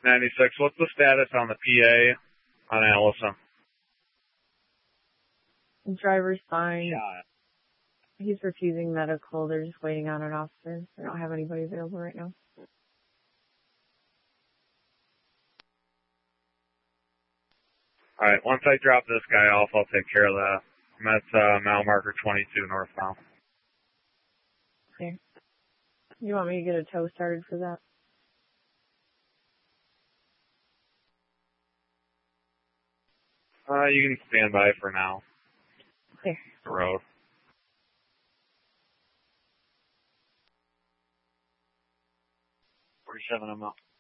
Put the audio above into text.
96. What's the status on the PA on Allison? The driver's fine. Yeah. He's refusing medical. They're just waiting on an officer. They don't have anybody available right now. All right. Once I drop this guy off, I'll take care of that. I'm at mile marker 22 northbound. Okay. You want me to get a tow started for that? You can stand by for now. Okay. The road. 47, I'm up.